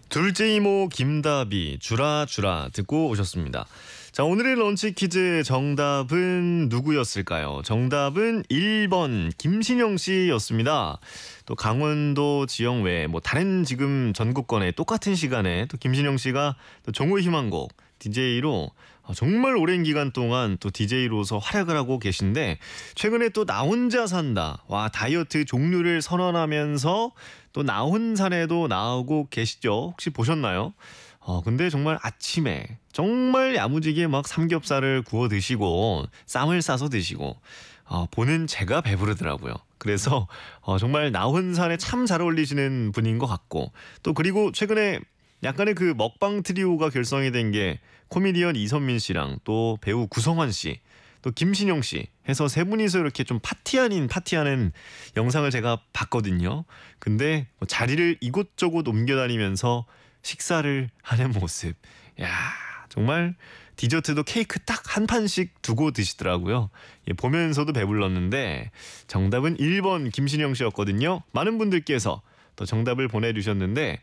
둘째 이모 김다비 주라 주라 듣고 오셨습니다. 자, 오늘의 런치 퀴즈 정답은 누구였을까요? 정답은 1번 김신영 씨였습니다. 또 강원도 지역 외에 다른 지금 전국권에 똑같은 시간에 또 김신영 씨가 또 정오의 희망곡 DJ로 정말 오랜 기간 동안 또 DJ로서 활약을 하고 계신데, 최근에 또 나 혼자 산다, 와, 다이어트 종류를 선언하면서 또 나 혼산에도 나오고 계시죠? 혹시 보셨나요? 근데 정말 아침에 정말 야무지게 막 삼겹살을 구워 드시고 쌈을 싸서 드시고, 보는 제가 배부르더라고요. 그래서 정말 나 혼산에 참 잘 어울리시는 분인 것 같고, 또 그리고 최근에 약간의 그 먹방 트리오가 결성이 된 게 코미디언 이선민 씨랑 또 배우 구성원 씨, 또 김신영 씨 해서 세 분이서 이렇게 좀 파티 아닌 파티하는 영상을 제가 봤거든요. 근데 자리를 이곳저곳 옮겨다니면서 식사를 하는 모습, 야, 정말 디저트도 케이크 딱 한 판씩 두고 드시더라고요. 보면서도 배불렀는데 정답은 1번 김신영 씨였거든요. 많은 분들께서 또 정답을 보내주셨는데,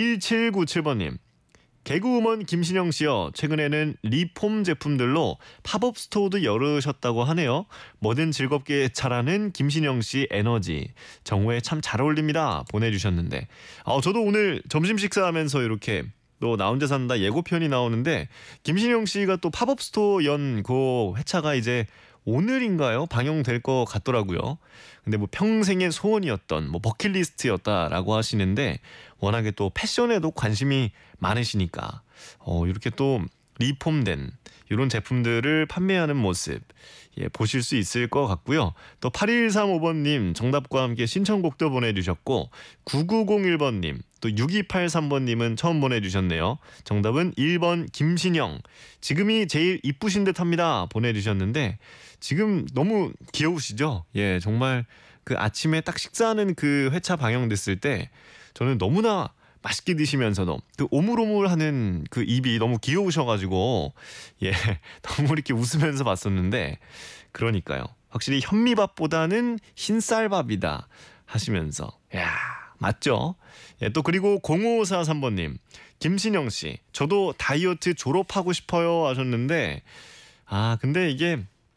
1797번님, 개그우먼 김신영 씨요, 최근에는 리폼 제품들로 팝업 스토어도 열으셨다고 하네요. 뭐든 즐겁게 잘하는 김신영 씨 에너지 정오에 참 잘 어울립니다 보내주셨는데, 저도 오늘 점심 식사하면서 이렇게 또 나 혼자 산다 예고편이 나오는데, 김신영 씨가 또 팝업 스토어 연 그 회차가 이제 오늘인가요? 방영될 것 같더라고요. 근데 평생의 소원이었던 버킷리스트였다라고 하시는데, 워낙에 또 패션에도 관심이 많으시니까 이렇게 또 리폼된 이런 제품들을 판매하는 모습, 보실 수 있을 것 같고요. 또 8135번님 정답과 함께 신청곡도 보내주셨고, 9901번님 또 6283번님은 처음 보내주셨네요. 정답은 1번 김신영, 지금이 제일 이쁘신 듯합니다 보내주셨는데, 지금 너무 귀여우시죠? 정말 그 아침에 딱 식사하는 그 회차 방영됐을 때 저는 너무나 맛있게 드시면서도 그 오물오물하는 그 입이 너무 귀여우셔가지고 너무 이렇게 웃으면서 봤었는데, 그러니까요, 확실히 현미밥보다는 흰쌀밥이다 하시면서, 야, 맞죠? 또 그리고 0543번님, 김신영씨 저도 다이어트 졸업하고 싶어요 하셨는데, 근데 이게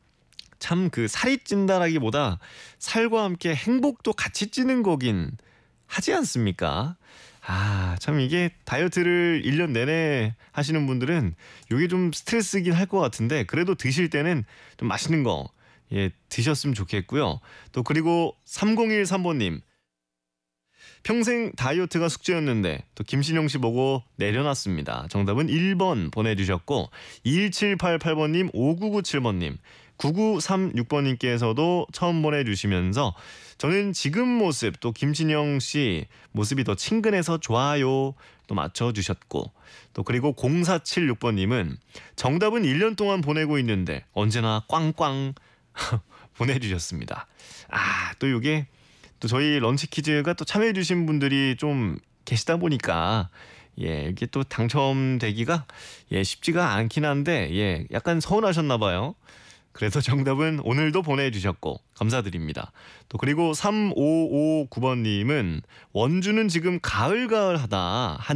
참 그 살이 찐다라기보다 살과 함께 행복도 같이 찌는 거긴 하지 않습니까? 참 이게 다이어트를 1년 내내 하시는 분들은 이게 좀 스트레스긴 할 것 같은데, 그래도 드실 때는 좀 맛있는 거 드셨으면 좋겠고요. 또 그리고 3013번님, 평생 다이어트가 숙제였는데 또 김신영 씨 보고 내려놨습니다. 정답은 1번 보내주셨고, 1788번님, 5997번님, 9936번님께서도 처음 보내주시면서 저는 지금 모습, 또 김신영 씨 모습이 더 친근해서 좋아요 또 맞춰주셨고, 또 그리고 0476번님은 정답은 1년 동안 보내고 있는데 언제나 꽝꽝 보내주셨습니다. 또 이게 또 저희 런치 퀴즈가 또 참여해주신 분들이 좀 계시다 보니까 이게 또 당첨되기가 쉽지가 않긴 한데, 약간 서운하셨나 봐요. 그래서 정답은 오늘도 보내주셨고 감사드립니다. 또 그리고 3559번님은 원주는 지금 가을가을하다,